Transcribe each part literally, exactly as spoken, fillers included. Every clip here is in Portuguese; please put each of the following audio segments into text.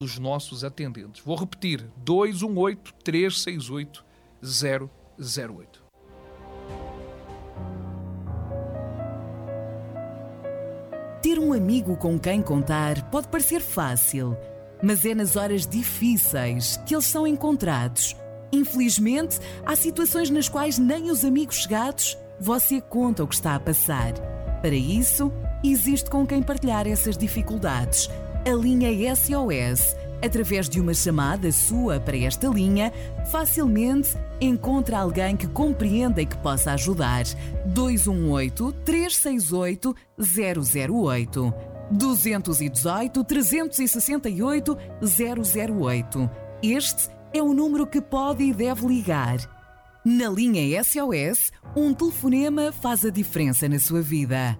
dos nossos atendentes. Vou repetir, dois um oito, três seis oito, zero zero oito. Ter um amigo com quem contar pode parecer fácil, mas é nas horas difíceis que eles são encontrados. Infelizmente, há situações nas quais nem os amigos chegados você conta o que está a passar. Para isso, existe com quem partilhar essas dificuldades. A linha S O S, através de uma chamada sua para esta linha, facilmente encontra alguém que compreenda e que possa ajudar. dois um oito, três seis oito, zero zero oito. dois um oito, três seis oito, zero zero oito. Este é o número que pode e deve ligar. Na linha S O S, um telefonema faz a diferença na sua vida.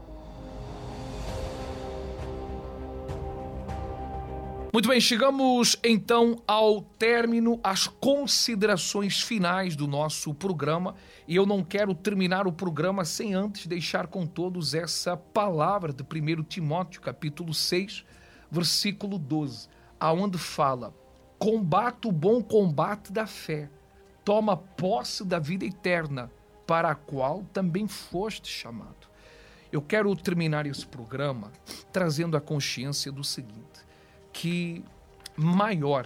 Muito bem, chegamos então ao término, às considerações finais do nosso programa, e eu não quero terminar o programa sem antes deixar com todos essa palavra de primeiro Timóteo, capítulo seis, versículo doze, aonde fala: combata o bom combate da fé, toma posse da vida eterna, para a qual também foste chamado. Eu quero terminar esse programa trazendo a consciência do seguinte: que maior,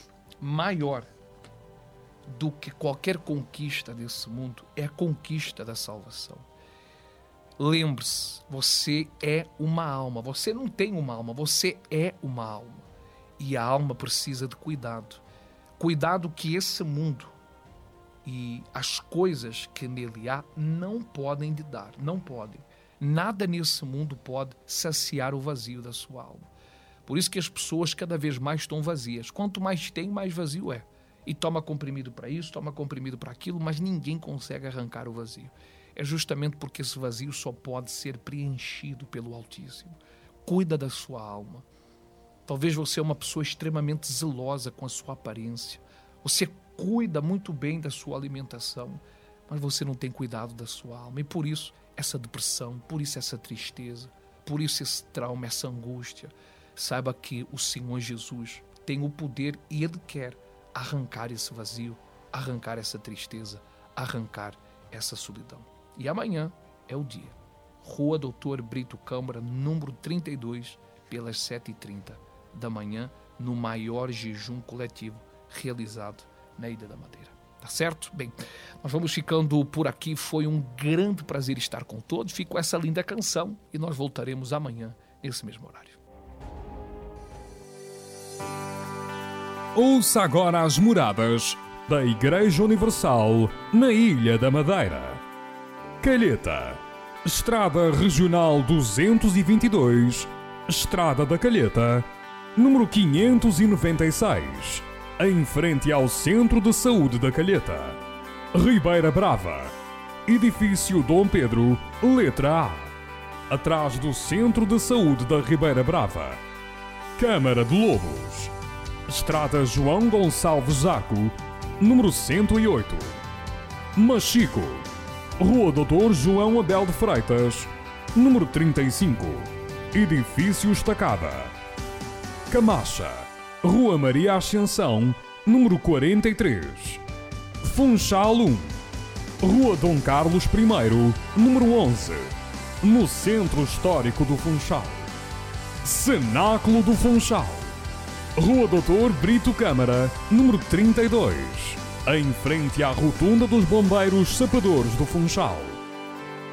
maior do que qualquer conquista desse mundo é a conquista da salvação. Lembre-se, você é uma alma, você não tem uma alma, você é uma alma. E a alma precisa de cuidado. Cuidado que esse mundo e as coisas que nele há não podem lhe dar, não podem. Nada nesse mundo pode saciar o vazio da sua alma. Por isso que as pessoas cada vez mais estão vazias. Quanto mais tem, mais vazio é. E toma comprimido para isso, toma comprimido para aquilo, mas ninguém consegue arrancar o vazio. É justamente porque esse vazio só pode ser preenchido pelo Altíssimo. Cuida da sua alma. Talvez você é uma pessoa extremamente zelosa com a sua aparência. Você cuida muito bem da sua alimentação, mas você não tem cuidado da sua alma. E por isso essa depressão, por isso essa tristeza, por isso esse trauma, essa angústia. Saiba que o Senhor Jesus tem o poder e Ele quer arrancar esse vazio, arrancar essa tristeza, arrancar essa solidão. E amanhã é o dia. Rua Doutor Brito Câmara, número trinta e dois, pelas sete e trinta da manhã, no maior jejum coletivo realizado na Ilha da Madeira. Tá certo? Bem, nós vamos ficando por aqui. Foi um grande prazer estar com todos. Fico com essa linda canção e nós voltaremos amanhã nesse mesmo horário. Ouça agora as moradas da Igreja Universal na Ilha da Madeira. Calheta, Estrada Regional duzentos e vinte e dois, Estrada da Calheta, número quinhentos e noventa e seis, em frente ao Centro de Saúde da Calheta. Ribeira Brava, Edifício Dom Pedro, letra A, atrás do Centro de Saúde da Ribeira Brava. Câmara de Lobos, Estrada João Gonçalves Zaco, número cento e oito. Machico, Rua Doutor João Abel de Freitas, número trinta e cinco, Edifício Estacada. Camacha, Rua Maria Ascensão, número quarenta e três. Funchal um, Rua Dom Carlos I, número onze, no Centro Histórico do Funchal. Cenáculo do Funchal, Rua Doutor Brito Câmara, número trinta e dois, em frente à Rotunda dos Bombeiros Sapadores do Funchal.